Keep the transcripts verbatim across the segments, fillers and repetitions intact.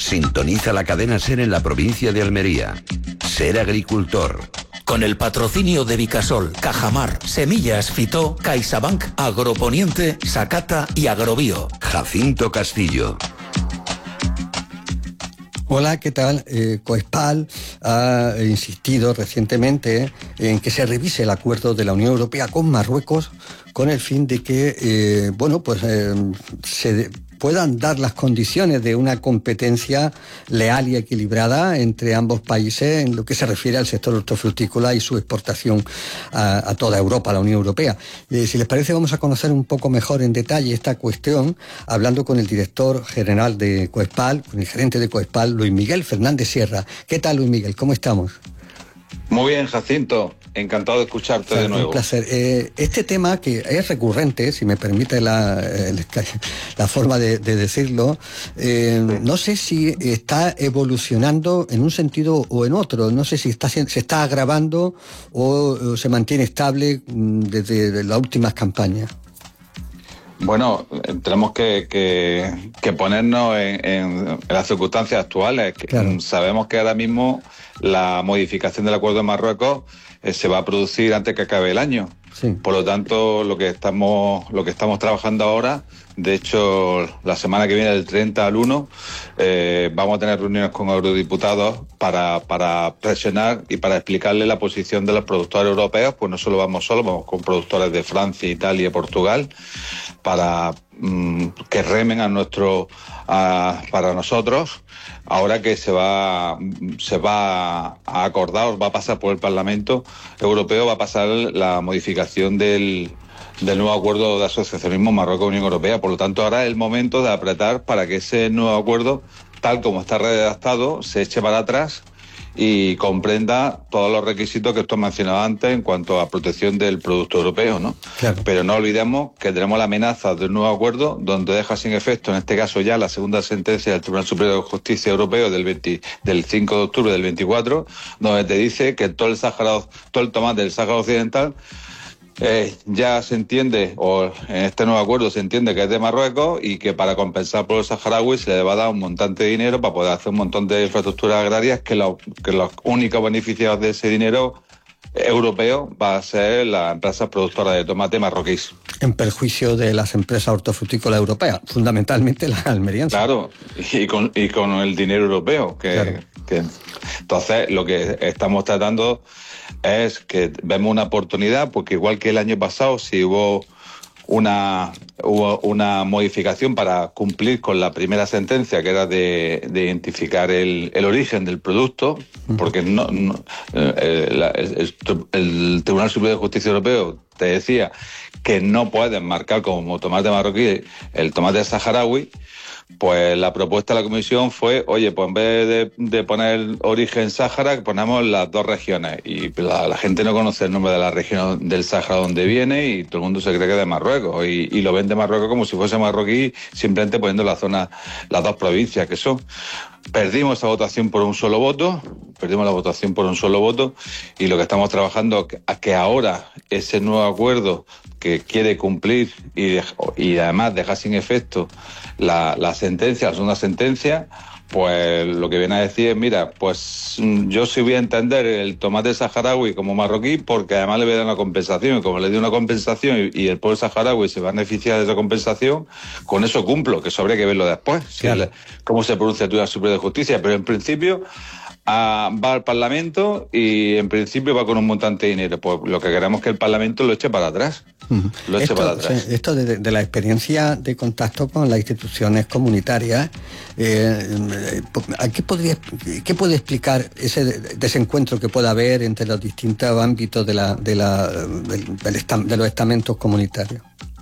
Sintoniza la cadena SER en la provincia de Almería. Ser agricultor. Con el patrocinio de Vicasol, Cajamar, Semillas Fitó, CaixaBank, Agroponiente, Sacata y Agrobio. Jacinto Castillo. Hola, ¿qué tal? Eh, Coespal ha insistido recientemente en que se revise el acuerdo de la Unión Europea con Marruecos con el fin de que, eh, bueno, pues eh, se puedan dar las condiciones de una competencia leal y equilibrada entre ambos países en lo que se refiere al sector hortofrutícola y su exportación a, a toda Europa, a la Unión Europea. Eh, si les parece, vamos a conocer un poco mejor en detalle esta cuestión, hablando con el director general de Coespal, con el gerente de Coespal, Luis Miguel Fernández Sierra. ¿Qué tal, Luis Miguel? ¿Cómo estamos? Muy bien, Jacinto. Encantado de escucharte claro, de nuevo. Un placer. Eh, este tema que es recurrente, si me permite la, la forma de, de decirlo, eh, sí. no sé si está evolucionando en un sentido o en otro. No sé si está, se está agravando o, o se mantiene estable desde las últimas campañas. Bueno, tenemos que, que, que ponernos en, en, en las circunstancias actuales. Claro. Sabemos que ahora mismo la modificación del acuerdo de Marruecos eh, se va a producir antes que acabe el año. Sí. Por lo tanto, lo que estamos lo que estamos trabajando ahora, de hecho, la semana que viene, del treinta al uno, eh, vamos a tener reuniones con eurodiputados para, para presionar y para explicarle la posición de los productores europeos. Pues no solo vamos solos, vamos con productores de Francia, Italia y Portugal, para mmm, que remen a nuestro a, para nosotros. Ahora que se va se va a acordar, va a pasar por el Parlamento Europeo, va a pasar la modificación del, del nuevo acuerdo de asociacionismo Marruecos-Unión Europea. Por lo tanto, ahora es el momento de apretar para que ese nuevo acuerdo, tal como está redactado, se eche para atrás y comprenda todos los requisitos que esto mencionaba antes en cuanto a protección del producto europeo, ¿no? Claro. Pero no olvidemos que tenemos la amenaza de un nuevo acuerdo donde deja sin efecto, en este caso ya, la segunda sentencia del Tribunal Superior de Justicia Europeo del, veinte, del cinco de octubre del veinticuatro, donde te dice que todo el Sáhara, todo el tomate del Sáhara Occidental Eh, ya se entiende, o en este nuevo acuerdo se entiende que es de Marruecos y que para compensar por los saharauis se le va a dar un montante de dinero para poder hacer un montón de infraestructuras agrarias que, lo, que los únicos beneficiados de ese dinero europeo va a ser las empresas productoras de tomate marroquíes. En perjuicio de las empresas hortofrutícolas europeas, fundamentalmente las almerienses. Claro, y con, y con el dinero europeo. Que, claro. que, entonces, lo que estamos tratando es que vemos una oportunidad, porque igual que el año pasado, si hubo una hubo una modificación para cumplir con la primera sentencia, que era de, de identificar el, el origen del producto, porque no, no eh, la, el, el Tribunal Superior de Justicia Europeo te decía que no puedes marcar como tomate marroquí el tomate saharaui. Pues la propuesta de la Comisión fue, oye, pues en vez de, de poner origen Sáhara, ponemos las dos regiones. Y la, la gente no conoce el nombre de la región del Sáhara donde viene y todo el mundo se cree que es de Marruecos. Y, y lo ven de Marruecos como si fuese marroquí, simplemente poniendo la zona, las dos provincias que son. Perdimos esa votación por un solo voto, perdimos la votación por un solo voto, y lo que estamos trabajando es que, que ahora ese nuevo acuerdo que quiere cumplir y, de, y además dejar sin efecto la, la sentencia, la segunda sentencia, pues lo que viene a decir es, mira, pues yo sí voy a entender el tomate saharaui como marroquí, porque además le voy a dar una compensación, y como le doy una compensación y, y el pueblo saharaui se va a beneficiar de esa compensación, con eso cumplo, que eso habría que verlo después, claro. si el, cómo se produce el Tribunal Superior de Justicia, pero en principio a, va al Parlamento y en principio va con un montante de dinero. Pues lo que queremos es que el Parlamento lo eche para atrás. Uh-huh. Lo eche esto, para atrás. Sí, esto de, de la experiencia de contacto con las instituciones comunitarias, eh, ¿qué, podría, ¿qué puede explicar ese desencuentro que pueda haber entre los distintos ámbitos de, la, de, la, del, del estam, de los estamentos comunitarios?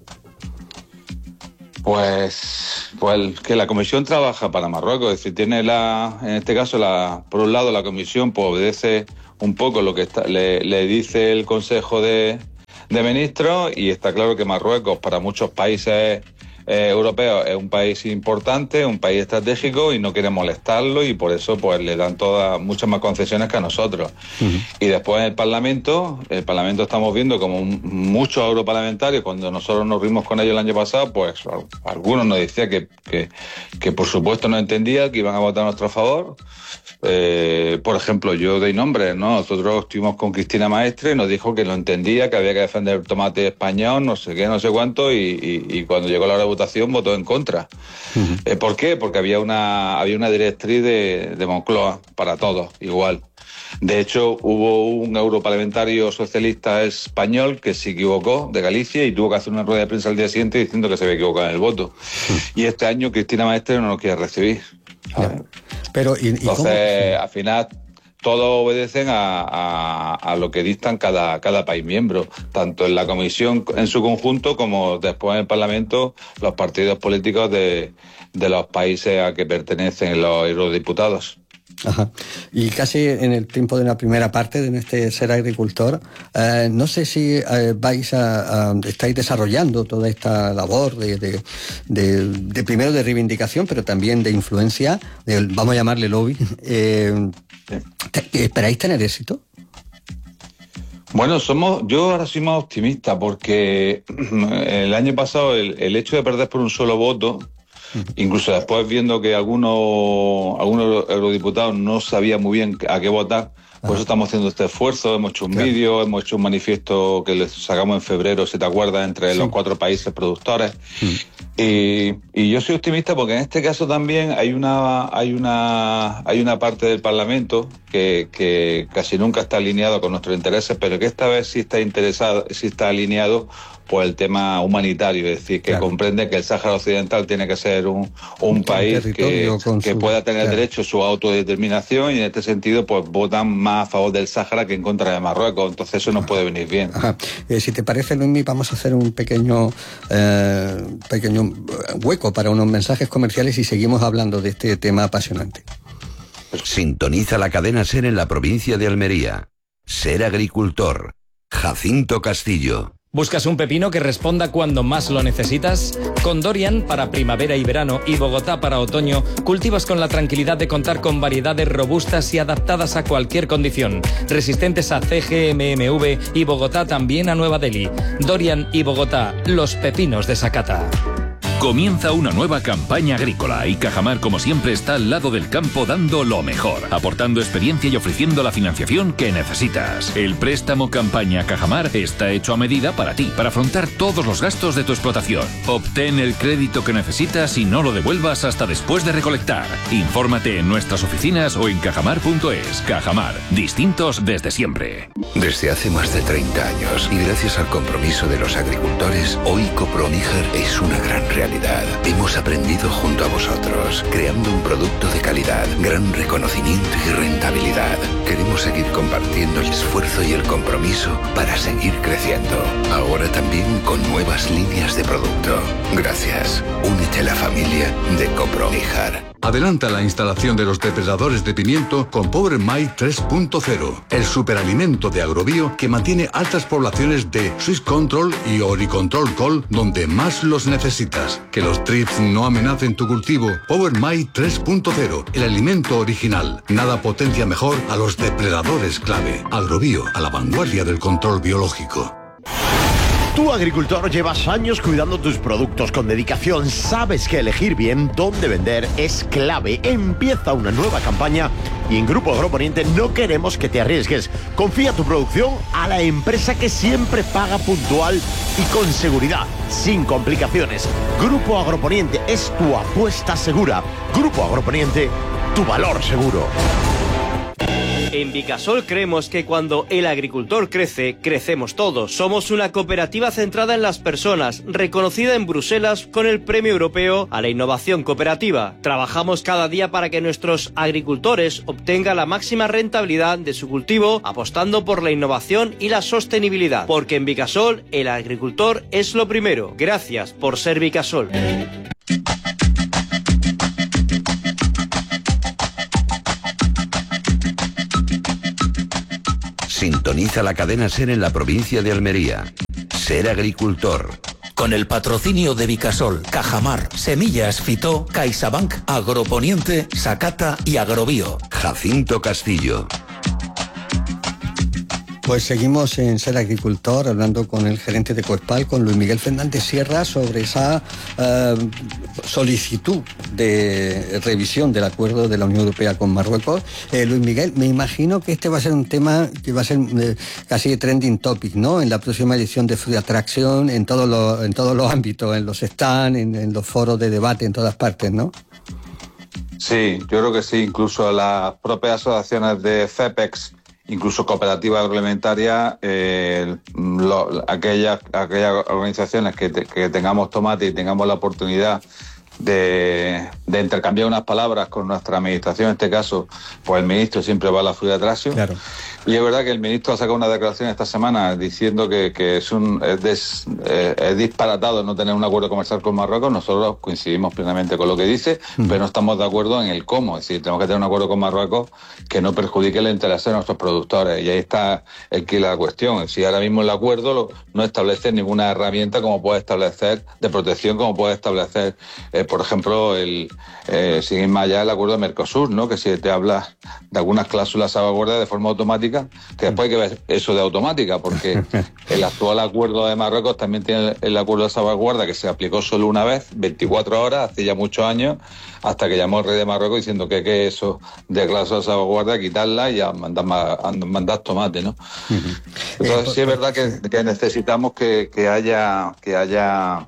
Pues, pues que la Comisión trabaja para Marruecos, es decir, tiene la, en este caso, la, por un lado la Comisión pues obedece un poco lo que está, le, le dice el Consejo de, de Ministros, y está claro que Marruecos para muchos países eh, europeo es un país importante, un país estratégico y no quiere molestarlo y por eso pues le dan todas muchas más concesiones que a nosotros. Uh-huh. Y después en el Parlamento, el Parlamento estamos viendo como un, muchos europarlamentarios, cuando nosotros nos vimos con ellos el año pasado, pues algunos nos decían que, que, que por supuesto no entendía, que iban a votar a nuestro favor. Eh, por ejemplo, yo doy nombres, ¿no? Nosotros estuvimos con Cristina Maestre y nos dijo que no entendía, que había que defender el tomate español, no sé qué, no sé cuánto, y, y, y cuando llegó la hora de votación votó en contra. Uh-huh. Eh, ¿Por qué? Porque había una, había una directriz de, de Moncloa para todos, igual. De hecho, hubo un europarlamentario socialista español que se equivocó, de Galicia, y tuvo que hacer una rueda de prensa al día siguiente diciendo que se había equivocado en el voto. Uh-huh. Y este año Cristina Maestre no lo quiere recibir. Yeah. Pero, ¿y, y Entonces, cómo? Al final, todos obedecen a, a, a lo que dictan cada, cada país miembro, tanto en la Comisión en su conjunto como después en el Parlamento, los partidos políticos de, de los países a que pertenecen los eurodiputados. Ajá. Y casi en el tiempo de una primera parte de este Ser Agricultor, eh, no sé si eh, vais a, a estáis desarrollando toda esta labor de, de, de, de primero de reivindicación, pero también de influencia, de, vamos a llamarle lobby. Eh, ¿Esperáis tener éxito? Bueno, somos, yo ahora soy más optimista porque el año pasado el, el hecho de perder por un solo voto, incluso después viendo que algunos, algunos eurodiputados no sabían muy bien a qué votar, por eso estamos haciendo este esfuerzo, hemos hecho un claro. vídeo, hemos hecho un manifiesto que les sacamos en febrero, si te acuerdas, entre sí. los cuatro países productores. Mm. Y, y yo soy optimista porque en este caso también hay una, hay una, hay una parte del Parlamento que, que casi nunca está alineado con nuestros intereses, pero que esta vez sí está interesado, sí está alineado por el tema humanitario, es decir, que claro. comprende que el Sáhara Occidental tiene que ser un, un, un país que, que su, pueda tener claro. derecho a su autodeterminación y en este sentido pues votan más a favor del Sáhara que en contra de Marruecos, entonces eso nos puede venir bien. Ajá. Eh, si te parece, Luismi, vamos a hacer un pequeño, eh, pequeño hueco para unos mensajes comerciales y seguimos hablando de este tema apasionante. Sintoniza la cadena SER en la provincia de Almería. Ser Agricultor. Jacinto Castillo. ¿Buscas un pepino que responda cuando más lo necesitas? Con Dorian para primavera y verano y Bogotá para otoño, cultivas con la tranquilidad de contar con variedades robustas y adaptadas a cualquier condición, resistentes a C G M M V y Bogotá también a Nueva Delhi. Dorian y Bogotá, los pepinos de Sakata. Comienza una nueva campaña agrícola y Cajamar, como siempre, está al lado del campo dando lo mejor, aportando experiencia y ofreciendo la financiación que necesitas. El préstamo Campaña Cajamar está hecho a medida para ti, para afrontar todos los gastos de tu explotación. Obtén el crédito que necesitas y no lo devuelvas hasta después de recolectar. Infórmate en nuestras oficinas o en cajamar punto es. Cajamar, distintos desde siempre. Desde hace más de treinta años y gracias al compromiso de los agricultores, hoy Coproníger es una gran realidad. Hemos aprendido junto a vosotros, creando un producto de calidad, gran reconocimiento y rentabilidad. Queremos seguir compartiendo el esfuerzo y el compromiso para seguir creciendo. Ahora también con nuevas líneas de producto. Gracias. Únete a la familia de Coproníger. Adelanta la instalación de los depredadores de pimiento con Power Mite tres punto cero, el superalimento de Agrobio que mantiene altas poblaciones de Swiss Control y Oricontrol Col donde más los necesitas. Que los trips no amenacen tu cultivo. Power Mite tres punto cero, el alimento original. Nada potencia mejor a los depredadores clave. Agrobio, a la vanguardia del control biológico. Tú, agricultor, llevas años cuidando tus productos con dedicación. Sabes que elegir bien dónde vender es clave. Empieza una nueva campaña y en Grupo Agroponiente no queremos que te arriesgues. Confía tu producción a la empresa que siempre paga puntual y con seguridad, sin complicaciones. Grupo Agroponiente es tu apuesta segura. Grupo Agroponiente, tu valor seguro. En Vicasol creemos que cuando el agricultor crece, crecemos todos. Somos una cooperativa centrada en las personas, reconocida en Bruselas con el Premio Europeo a la Innovación Cooperativa. Trabajamos cada día para que nuestros agricultores obtengan la máxima rentabilidad de su cultivo, apostando por la innovación y la sostenibilidad. Porque en Vicasol, el agricultor es lo primero. Gracias por ser Vicasol. Sintoniza la cadena SER en la provincia de Almería. Ser Agricultor. Con el patrocinio de Vicasol, Cajamar, Semillas Fitó, CaixaBank, Agroponiente, Sakata y Agrobio. Jacinto Castillo. Pues seguimos en Ser Agricultor, hablando con el gerente de Coespal, con Luis Miguel Fernández Sierra, sobre esa uh, solicitud de revisión del acuerdo de la Unión Europea con Marruecos. Eh, Luis Miguel, me imagino que este va a ser un tema que va a ser eh, casi trending topic, ¿no? En la próxima edición de Food Attraction, en todos los, en todos los ámbitos, en los stands, en, en los foros de debate, en todas partes, ¿no? Sí, yo creo que sí, incluso las propias asociaciones de CEPEX, incluso cooperativas agroalimentarias, eh, lo, aquellas, aquellas organizaciones que, te, que tengamos tomate y tengamos la oportunidad de, de intercambiar unas palabras con nuestra administración, en este caso, pues el ministro siempre va a la Food Attraction. Claro. Y es verdad que el ministro ha sacado una declaración esta semana diciendo que, que es, un, es, des, eh, es disparatado no tener un acuerdo comercial con Marruecos. Nosotros coincidimos plenamente con lo que dice, mm. pero no estamos de acuerdo en el cómo. Es decir, tenemos que tener un acuerdo con Marruecos que no perjudique el interés de nuestros productores. Y ahí está el que la cuestión. Si ahora mismo el acuerdo lo, no establece ninguna herramienta como puede establecer de protección, como puede establecer, eh, por ejemplo, el eh, sin ir más allá, el acuerdo de Mercosur, ¿no? Que si te habla de algunas cláusulas salvaguardia de forma automática, que después hay que ver eso de automática, porque el actual acuerdo de Marruecos también tiene el acuerdo de salvaguardia que se aplicó solo una vez, veinticuatro horas, hace ya muchos años, hasta que llamó el rey de Marruecos diciendo que, que eso de cláusula de salvaguardia, quitarla y ya mandar, mandar tomate, ¿no? Uh-huh. Entonces sí es verdad que, que necesitamos que, que haya que haya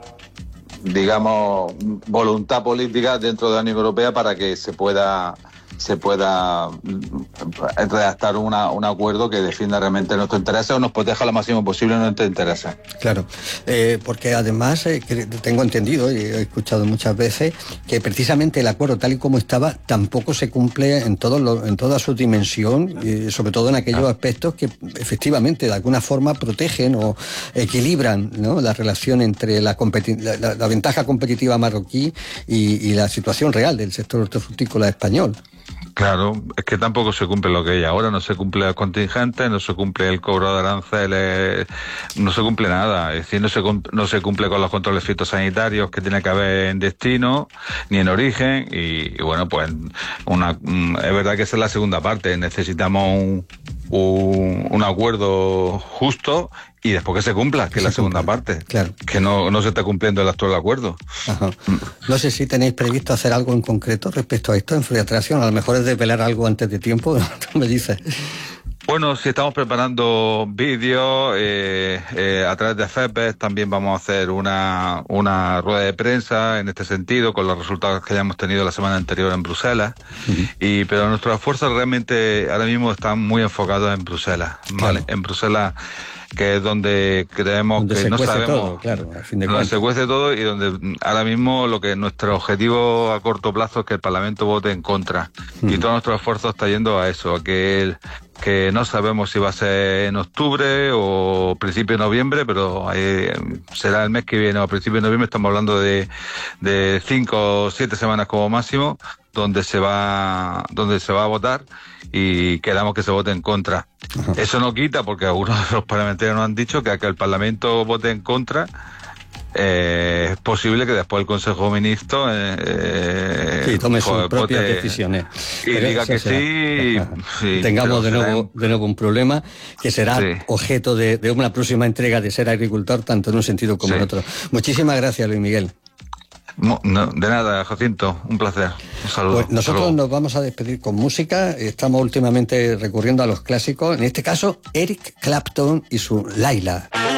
digamos voluntad política dentro de la Unión Europea para que se pueda se pueda redactar una, un acuerdo que defienda realmente nuestros intereses o nos proteja lo máximo posible nuestros intereses. Claro, eh, porque además eh, tengo entendido y he escuchado muchas veces que precisamente el acuerdo tal y como estaba tampoco se cumple en, todo lo, en toda su dimensión, y sobre todo en aquellos aspectos que efectivamente de alguna forma protegen o equilibran, ¿no?, la relación entre la, competi- la, la, la ventaja competitiva marroquí y, y la situación real del sector hortofrutícola español. Claro, es que tampoco se cumple lo que hay ahora, no se cumple el contingente, no se cumple el cobro de aranceles, no se cumple nada, es decir, no se, no se cumple con los controles fitosanitarios que tiene que haber en destino, ni en origen, y, y bueno, pues una, es verdad que esa es la segunda parte, necesitamos un, un, un acuerdo justo y después que se cumpla, que es la segunda parte, claro, que no, no se está cumpliendo el actual acuerdo. Ajá. No sé si tenéis previsto hacer algo en concreto respecto a esto en Food Attraction, a lo mejor es desvelar algo antes de tiempo, tú me dices. Bueno, si estamos preparando vídeos eh, eh, a través de FEPES, también vamos a hacer una, una rueda de prensa en este sentido, con los resultados que hayamos tenido la semana anterior en Bruselas. Uh-huh. Y pero nuestros esfuerzos realmente ahora mismo están muy enfocados en Bruselas, ¿vale? Claro. En Bruselas, que es donde creemos donde que se no sabemos todo, claro, al fin de donde se cuece todo y donde ahora mismo lo que nuestro objetivo a corto plazo es que el Parlamento vote en contra. Uh-huh. Y todo nuestro esfuerzo está yendo a eso, a que el que no sabemos si va a ser en octubre o principio de noviembre, pero ahí será el mes que viene o a principio de noviembre. Estamos hablando de, de cinco o siete semanas como máximo, donde se va, donde se va a votar y queramos que se vote en contra. Ajá. Eso no quita, porque algunos de los parlamentarios nos han dicho que a que el Parlamento vote en contra, Eh, es posible que después el Consejo de Ministros eh, sí, tome sus propias decisiones y Pero diga que sí, sí tengamos de nuevo, de nuevo un problema que será sí. objeto de, de una próxima entrega de Ser Agricultor, tanto en un sentido como sí. en otro. Muchísimas gracias, Luis Miguel. No, no, de nada, Jacinto, un placer. Un saludo. Pues nosotros nos vamos a despedir con música. Estamos últimamente recurriendo a los clásicos, en este caso Eric Clapton y su Laila.